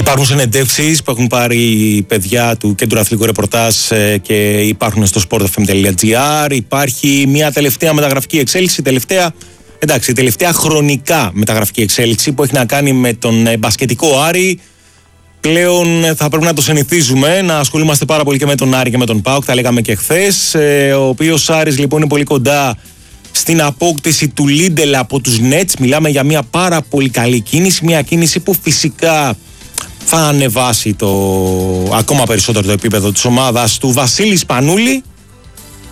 Υπάρχουν συνεντεύξεις που έχουν πάρει παιδιά του Κέντρου Αθλητικού Ρεπορτάζ και υπάρχουν στο sportfm.gr. Υπάρχει μια τελευταία μεταγραφική εξέλιξη, τελευταία χρονικά μεταγραφική εξέλιξη που έχει να κάνει με τον μπασκετικό Άρη. Πλέον θα πρέπει να το συνηθίζουμε, να ασχολούμαστε πάρα πολύ και με τον Άρη και με τον ΠΑΟΚ, τα λέγαμε και χθες. Ο οποίος Άρης λοιπόν είναι πολύ κοντά στην απόκτηση του Λίντελ από τους Nets. Μιλάμε για μια πάρα πολύ καλή κίνηση, μια κίνηση που φυσικά θα ανεβάσει ακόμα περισσότερο το επίπεδο της ομάδας του Βασίλη Σπανούλη.